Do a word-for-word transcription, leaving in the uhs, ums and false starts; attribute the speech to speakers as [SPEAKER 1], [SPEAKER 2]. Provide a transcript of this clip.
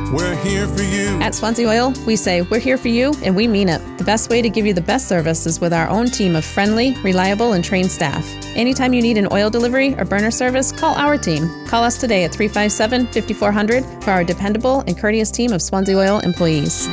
[SPEAKER 1] We're here for you.
[SPEAKER 2] At Swansea Oil, we say we're here for you, and we mean it. The best way to give you the best service is with our own team of friendly, reliable, and trained staff. Anytime you need an oil delivery or burner service, call our team. Call us today at three five seven, five four zero zero for our dependable and courteous team of Swansea Oil employees.